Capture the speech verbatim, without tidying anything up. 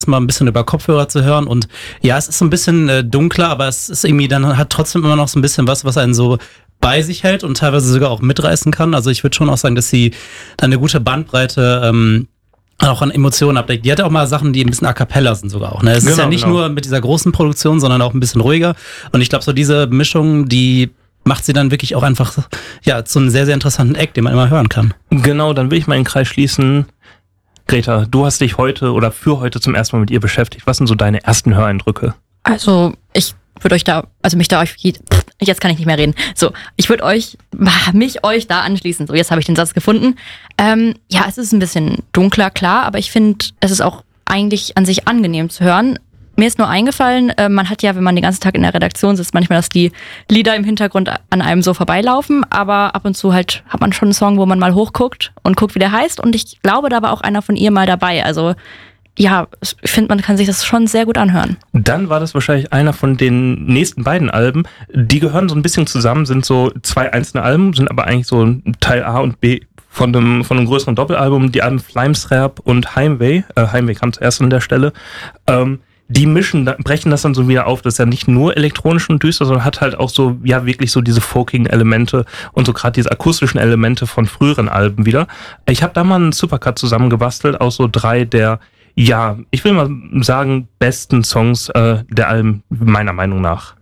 mal ein bisschen über Kopfhörer zu hören und ja, es ist so ein bisschen äh, dunkler, aber es ist irgendwie dann hat trotzdem immer noch so ein bisschen was, was einen so bei sich hält und teilweise sogar auch mitreißen kann. Also ich würde schon auch sagen, dass sie dann eine gute Bandbreite ähm, auch an Emotionen abdeckt. Die hat auch mal Sachen, die ein bisschen a cappella sind sogar auch. Ne? Es genau, ist ja nicht genau. nur mit dieser großen Produktion, sondern auch ein bisschen ruhiger. Und ich glaube, so diese Mischung, die macht sie dann wirklich auch einfach ja zu einem sehr, sehr interessanten Act, den man immer hören kann. Genau, dann will ich mal den Kreis schließen. Greta, du hast dich heute oder für heute zum ersten Mal mit ihr beschäftigt. Was sind so deine ersten Höreindrücke? Also, ich würde euch da, also mich da euch, jetzt kann ich nicht mehr reden. So, ich würde euch, mich euch da anschließen. So, jetzt habe ich den Satz gefunden. Ähm, ja, es ist ein bisschen dunkler, klar, aber ich finde, es ist auch eigentlich an sich angenehm zu hören. Mir ist nur eingefallen, äh, man hat ja, wenn man den ganzen Tag in der Redaktion sitzt, manchmal, dass die Lieder im Hintergrund an einem so vorbeilaufen, aber ab und zu halt hat man schon einen Song, wo man mal hochguckt und guckt, wie der heißt und ich glaube, da war auch einer von ihr mal dabei, also ja, ich finde, man kann sich das schon sehr gut anhören. Dann war das wahrscheinlich einer von den nächsten beiden Alben. Die gehören so ein bisschen zusammen, sind so zwei einzelne Alben, sind aber eigentlich so Teil A und B von einem, von einem größeren Doppelalbum. Die Alben Flimesrap und Heimweh. Äh, Heimweh kam zuerst an der Stelle. Ähm, die mischen, brechen das dann so wieder auf. Das ist ja nicht nur elektronisch und düster, sondern hat halt auch so, ja, wirklich so diese folkigen Elemente und so gerade diese akustischen Elemente von früheren Alben wieder. Ich habe da mal einen Supercut zusammengebastelt aus so drei der ja, ich will mal sagen, besten Songs äh, der Alben, meiner Meinung nach.